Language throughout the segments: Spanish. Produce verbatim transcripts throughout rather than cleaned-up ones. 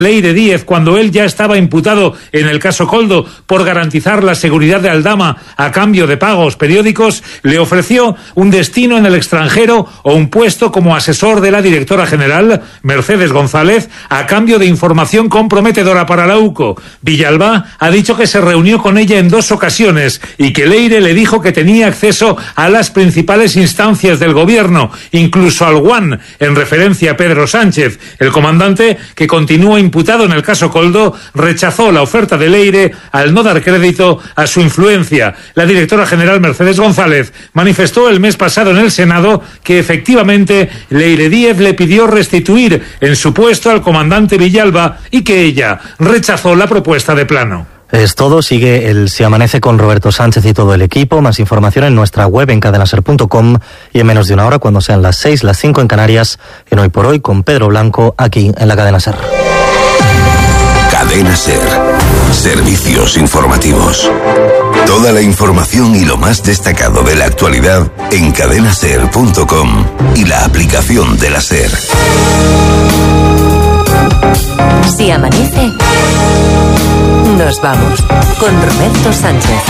Leire Díez, cuando él ya estaba imputado en el caso Koldo por garantizar la seguridad de Aldama a cambio de pagos periódicos, le ofreció un destino en el extranjero o un puesto como asesor de la directora general, Mercedes González, a cambio de información comprometedora para la U C O. Villalba ha dicho que se reunió con ella en dos ocasiones y que Leire le dijo que tenía acceso a las principales instancias del gobierno, incluso al U A N, en referencia a Pedro Sánchez. El comandante, que continúa imputado en el caso Koldo, rechazó la oferta de Leire al no dar crédito a su influencia. La directora general Mercedes González manifestó el mes pasado en el Senado que efectivamente Leire Díez le pidió restituir en su puesto al comandante Villalba y que ella rechazó la propuesta de plano. Es todo, sigue el Se Amanece con Roberto Sánchez y todo el equipo. Más información en nuestra web en cadena ser punto com y en menos de una hora, cuando sean las seis, las cinco en Canarias, en Hoy por Hoy con Pedro Blanco, aquí en la Cadena Ser. Cadena Ser. Servicios informativos. Toda la información y lo más destacado de la actualidad en cadena ser punto com y la aplicación de la Ser. Si amanece, nos vamos con Roberto Sánchez.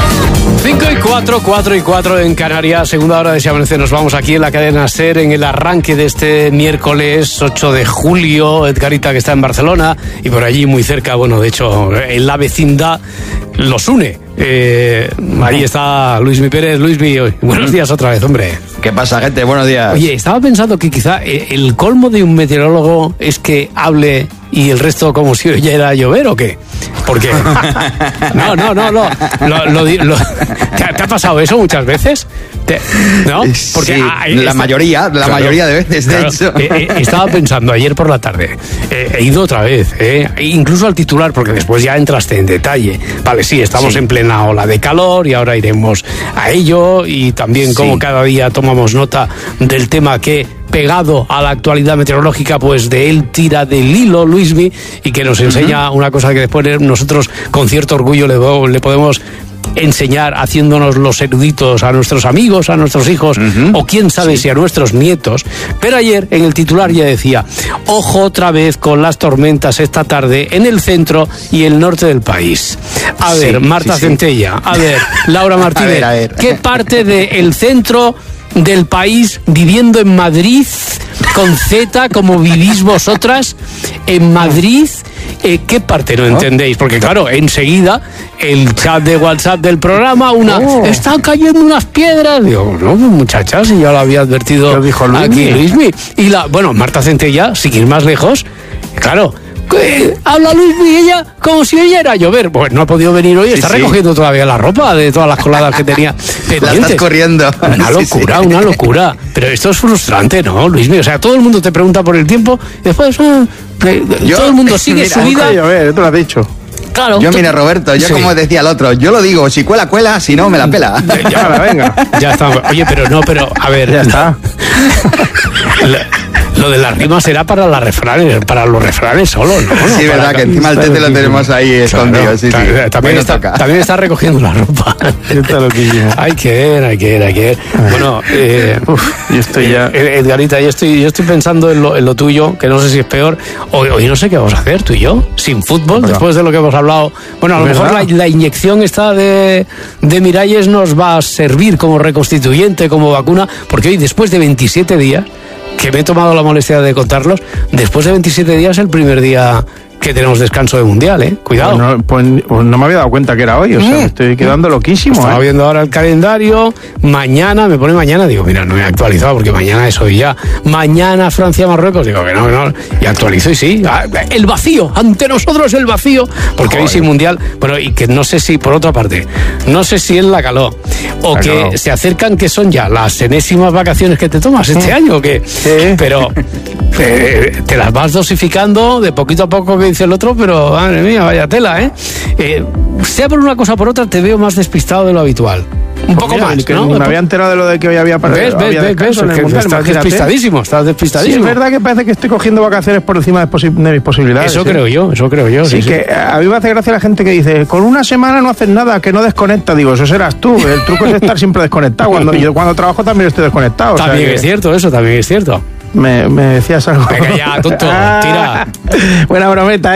cinco y cuatro, cuatro y cuatro en Canarias, segunda hora de Si amanece. Nos vamos aquí en la cadena SER en el arranque de este miércoles ocho de julio. Edgarita, que está en Barcelona y por allí muy cerca, bueno, de hecho, en la vecindad los une. Eh, ahí está Luismi Pérez. Luismi, buenos días otra vez, hombre. ¿Qué pasa, gente? Buenos días. Oye, estaba pensando que quizá el colmo de un meteorólogo es que hable y el resto como si oyera llover, ¿o qué? Porque no, no, no, no. Lo, lo, lo, ¿te, ¿Te ha pasado eso muchas veces? ¿Te, ¿No? Porque sí, ah, la esta, mayoría, la claro, mayoría de veces, de claro, hecho. Eh, eh, estaba pensando ayer por la tarde, eh, he ido otra vez, eh, incluso al titular, porque después ya entraste en detalle. Vale, sí, estamos sí. en plena ola de calor y ahora iremos a ello, y también como sí. cada día tomamos nota del tema que, pegado a la actualidad meteorológica, pues de él tira del hilo Luismi, y que nos enseña uh-huh. una cosa que después nosotros con cierto orgullo le, le podemos enseñar, haciéndonos los eruditos a nuestros amigos, a nuestros hijos, uh-huh. o quién sabe sí. si a nuestros nietos. Pero ayer en el titular ya decía: ojo otra vez con las tormentas esta tarde en el centro y el norte del país. A sí, ver, Marta sí, Centella, sí. a ver, Laura Martínez, a ver, a ver. ¿Qué parte del centro del país, viviendo en Madrid, con Z, como vivís vosotras, en Madrid, eh, ¿qué parte no entendéis? Porque claro, enseguida el chat de WhatsApp del programa, una, oh. están cayendo unas piedras. Digo, no, muchachas, y ya lo había advertido dijo Luismi. aquí Luismi. Y la, bueno, Marta Centella, sin ir más lejos, claro, ¿qué? Habla Luismi y ella como si ella era a llover. Pues no ha podido venir hoy, sí, está sí. recogiendo todavía la ropa de todas las coladas que tenía pendientes. La estás corriendo. Una locura, sí, sí. una locura. Pero esto es frustrante, ¿no, Luismi? O sea, todo el mundo te pregunta por el tiempo y después ah, yo, todo el mundo sigue mira, su vida. A ver, tú lo has dicho. Claro, yo, mira, Roberto, yo sí. como decía el otro, yo lo digo, si cuela, cuela, si no, me la pela. Ya, ya venga. Ya está. Oye, pero no, pero, a ver. Ya está. La, lo de las rimas será para las refranes, para los refranes solo, ¿no? Sí, no, verdad, que encima el tete lo tenemos ahí escondido. Claro, sí, claro, sí. También, está, también está recogiendo la ropa. Hay que ver, hay que ver, hay que ver. Bueno, eh, uf, yo estoy ya... Edgarita, yo estoy, yo estoy pensando en lo, en lo tuyo, que no sé si es peor. Hoy, hoy no sé qué vamos a hacer, tú y yo, sin fútbol, no. después de lo que hemos hablado. Bueno, a lo mejor la, la inyección esta de, de Miralles nos va a servir como reconstituyente, como vacuna, porque hoy, después de veintisiete días, que me he tomado la molestia de contarlos, después de veintisiete días, el primer día que tenemos descanso de Mundial, ¿eh? Cuidado. Pues no, pues, pues no me había dado cuenta que era hoy, o sea, mm. me estoy quedando loquísimo. Pues estaba ¿eh? viendo ahora el calendario, mañana, me pone mañana, digo, mira, no me he actualizado porque mañana es hoy ya. Mañana Francia-Marruecos, digo que no, que no, y actualizo y sí. El vacío, ante nosotros el vacío, porque Joder. hoy sin Mundial, bueno, y que no sé si, por otra parte, no sé si él la caló, o la que caló. Se acercan, que son ya las enésimas vacaciones que te tomas este mm. año, que sí. pero eh, te las vas dosificando de poquito a poco, que dice el otro, pero madre mía, vaya tela, ¿eh? eh sea por una cosa o por otra, te veo más despistado de lo habitual. Un pues poco mira, más, que ¿no? me había enterado de lo de que hoy había ¿Ves, ves, había ves, ves, en el que mundial, estás imagínate. despistadísimo, estás despistadísimo. Sí, es verdad que parece que estoy cogiendo vacaciones por encima de, posi- de mis posibilidades. Eso ¿sí? creo yo, eso creo yo. Sí, sí, que sí. A mí me hace gracia la gente que dice, con una semana no haces nada, que no desconecta. Digo, eso serás tú. El truco es estar siempre desconectado. Cuando yo cuando trabajo también estoy desconectado. También o sea, es que... cierto, eso también es cierto. Me, me decías algo. Venga ya, tonto, tira. Buena brometa.